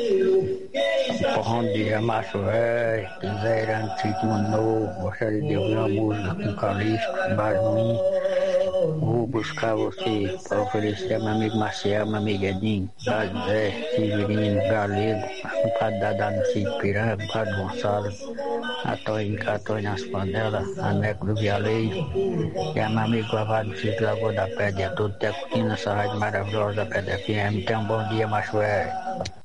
Bom dia, macho velho, quiserando ritmo novo, gostaria de ouvir uma música com Calixto, Basmin. Vou buscar você para oferecer a meu amigo Marcial, meu amigo Edinho, Zé, Severino, Galego, um bocado da Dada Cid Piranga, um bocado Gonçalo, a Toinho nas panelas, a Neco do Vialeiro, e a meu amigo Lavado do Sítio Lagoa da Pedra, e a todo Tecutina, essa rádio maravilhosa da Pedra FM. Tenha um bom dia, macho velho.